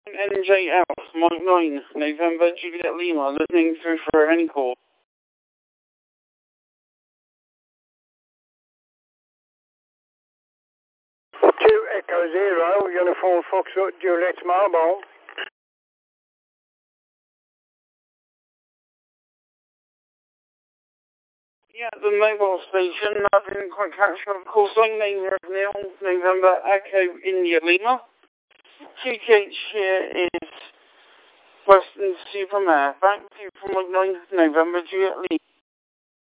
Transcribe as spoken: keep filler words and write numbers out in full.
N J L, Mike nine, November, Juliet Lima, listening through for any call. two Echo Zero, Uniform Foxtrot, Juliet Mobile. Yeah, the mobile station, I didn't quite catch your call sign. Name of Neil, November, Echo, India Lima. Q T H here is Western Supermare. Back to you from Mike nine, November, Juliet Lima.